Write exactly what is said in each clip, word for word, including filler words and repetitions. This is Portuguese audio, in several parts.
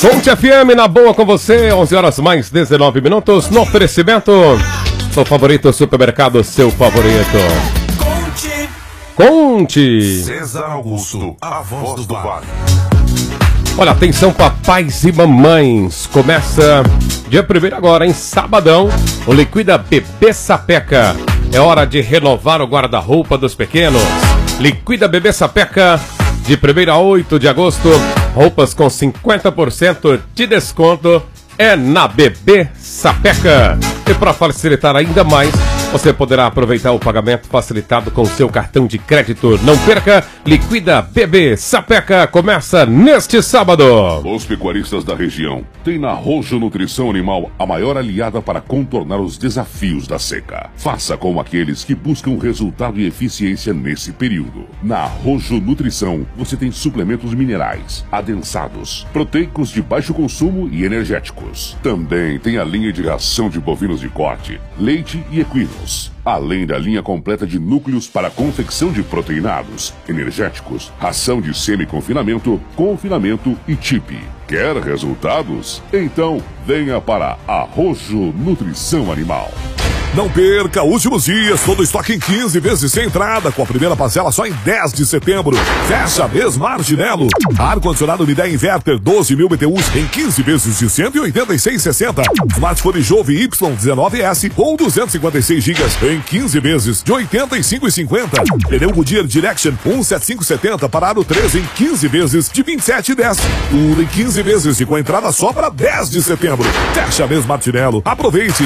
Conte F M na boa com você, onze horas mais dezenove minutos, no oferecimento do favorito supermercado, seu favorito. Conte. Conte. César Augusto, a voz do vale. Olha, atenção papais e mamães, começa dia primeiro agora, em sabadão, o Liquida Bebê Sapeca. É hora de renovar o guarda-roupa dos pequenos. Liquida Bebê Sapeca, de primeiro a oito de agosto, roupas com cinquenta por cento de desconto é na Bebê Sapeca. E para facilitar ainda mais, você poderá aproveitar o pagamento facilitado com seu cartão de crédito. Não perca, Liquida Bebê Sapeca começa neste sábado. Os pecuaristas da região têm na Rojo Nutrição Animal a maior aliada para contornar os desafios da seca. Faça como aqueles que buscam resultado e eficiência nesse período. Na Rojo Nutrição, você tem suplementos minerais, adensados, proteicos de baixo consumo e energéticos. Também tem a linha de ração de bovinos de corte, leite e equinos. Além da linha completa de núcleos para confecção de proteinados, energéticos, ração de semi-confinamento, confinamento e tipe. Quer resultados? Então venha para a Rojo Nutrição Animal. Não perca, últimos dias, todo estoque em quinze vezes sem entrada, com a primeira parcela só em dez de setembro. Fecha mês Marginelo. Ar-condicionado Midea Inverter doze mil B T Us em quinze vezes de cento e oitenta e seis reais e sessenta centavos. Smartphone Jove Y dezenove S ou duzentos e cinquenta e seis gigas em quinze vezes de oitenta e cinco reais e cinquenta centavos. Pneu Goodyear Direction cento e setenta e cinco setenta para aro treze em quinze vezes de vinte e sete reais e dez centavos. Tudo em quinze vezes e com entrada só para dez de setembro. Fecha mês Martinello. Aproveite!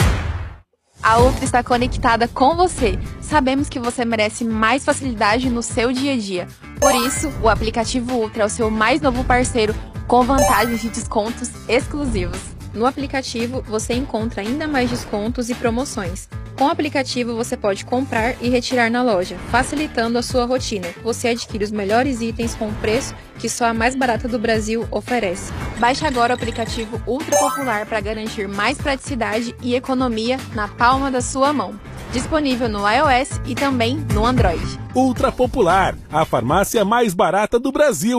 A Ultra está conectada com você. Sabemos que você merece mais facilidade no seu dia a dia. Por isso, o aplicativo Ultra é o seu mais novo parceiro, com vantagens de descontos exclusivos. No aplicativo, você encontra ainda mais descontos e promoções. Com o aplicativo, você pode comprar e retirar na loja, facilitando a sua rotina. Você adquire os melhores itens com preço que só a mais barata do Brasil oferece. Baixe agora o aplicativo Ultra Popular para garantir mais praticidade e economia na palma da sua mão. Disponível no iOS e também no Android. Ultra Popular, a farmácia mais barata do Brasil.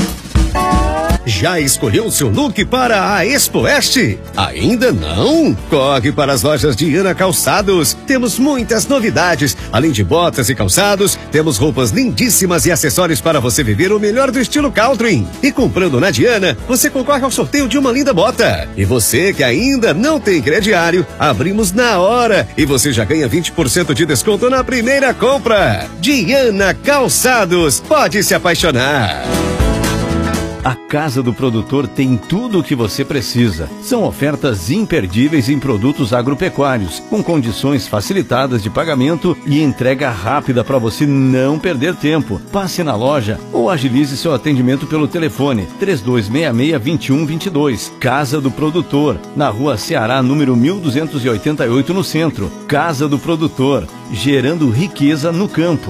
Já escolheu seu look para a Expo Oeste? Ainda não? Corre para as lojas Diana Calçados. Temos muitas novidades. Além de botas e calçados, temos roupas lindíssimas e acessórios para você viver o melhor do estilo country. E comprando na Diana, você concorre ao sorteio de uma linda bota. E você que ainda não tem crediário, abrimos na hora e você já ganha vinte por cento de desconto na primeira compra. Diana Calçados, pode se apaixonar. A Casa do Produtor tem tudo o que você precisa. São ofertas imperdíveis em produtos agropecuários, com condições facilitadas de pagamento e entrega rápida para você não perder tempo. Passe na loja ou agilize seu atendimento pelo telefone três dois seis seis, dois um dois dois. Casa do Produtor, na Rua Ceará, número mil duzentos e oitenta e oito, no centro. Casa do Produtor, gerando riqueza no campo.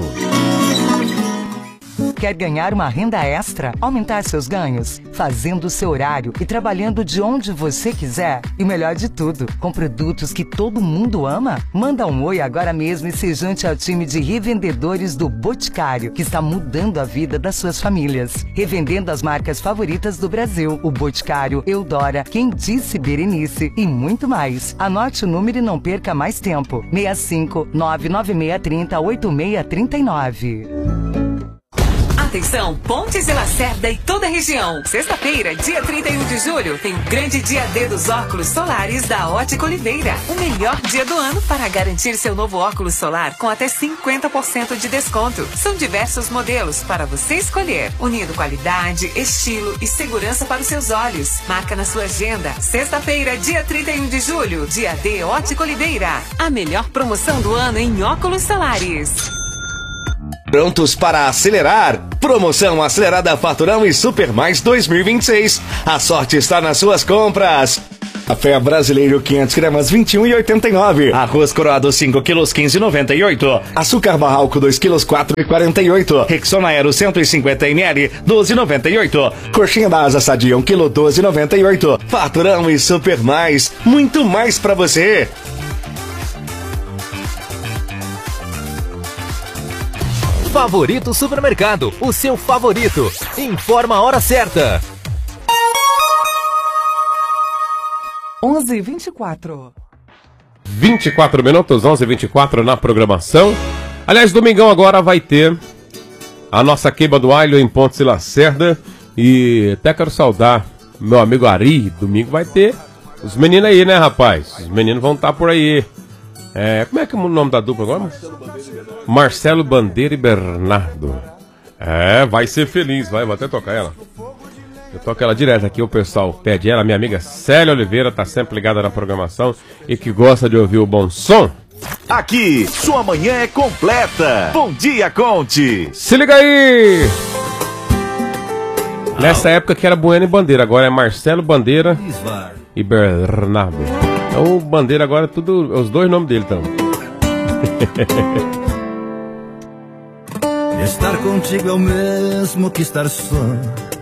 Quer ganhar uma renda extra? Aumentar seus ganhos? Fazendo o seu horário e trabalhando de onde você quiser? E o melhor de tudo, com produtos que todo mundo ama? Manda um oi agora mesmo e se junte ao time de revendedores do Boticário, que está mudando a vida das suas famílias. Revendendo as marcas favoritas do Brasil, o Boticário, Eudora, Quem Disse Berenice e muito mais. Anote o número e não perca mais tempo. seis cinco nove nove seis três zero oito seis três nove. Atenção, Pontes e Lacerda e toda a região. Sexta-feira, dia trinta e um de julho, tem o grande dia D dos óculos solares da Ótica Oliveira. O melhor dia do ano para garantir seu novo óculos solar com até cinquenta por cento de desconto. São diversos modelos para você escolher, unindo qualidade, estilo e segurança para os seus olhos. Marca na sua agenda. Sexta-feira, dia trinta e um de julho, dia D Ótica Oliveira. A melhor promoção do ano em óculos solares. Prontos para acelerar? Promoção acelerada Faturão e Super Mais dois mil e vinte e seis. A sorte está nas suas compras. Café brasileiro quinhentas gramas vinte e um reais e oitenta e nove. Arroz coroado cinco quilos quinze reais e noventa e oito. Açúcar barralco dois quilos quatro reais e quarenta e oito. Rexona Aero cento e cinquenta mililitros doze reais e noventa e oito. Coxinha da Asa Sadia um quilo doze reais e noventa e oito. Faturão e Super Mais. Muito mais para você. Favorito Supermercado, o seu favorito. Informa a hora certa. onze e vinte e quatro. vinte e quatro minutos, onze e vinte e quatro na programação. Aliás, domingão agora vai ter a nossa queima do alho em Pontes e Lacerda. E até quero saudar meu amigo Ari. Domingo vai ter os meninos aí, né, rapaz? Os meninos vão estar por aí. É, como é que é o nome da dupla agora? Marcelo Bandeira e Bernardo. É, vai ser feliz, vai, vou até tocar ela. Eu toco ela direto aqui, o pessoal pede ela. Minha amiga Célia Oliveira tá sempre ligada na programação e que gosta de ouvir o bom som. Aqui, sua manhã é completa. Bom dia, Conte. Se liga aí! Nessa época que era Bueno e Bandeira, agora é Marcelo Bandeira e Bernardo. Então o Bandeira agora é tudo, os dois nomes dele estão. Estar contigo é o mesmo que estar só.